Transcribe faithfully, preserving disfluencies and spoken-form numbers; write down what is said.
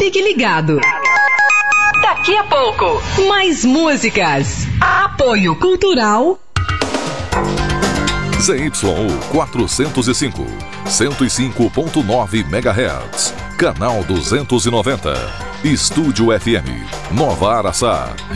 Fique ligado. Daqui a pouco, mais músicas. Apoio Cultural Z Y U quatrocentos e cinco, cento e cinco ponto nove megahertz, canal duzentos e noventa, Estúdio F M, Nova Araçá,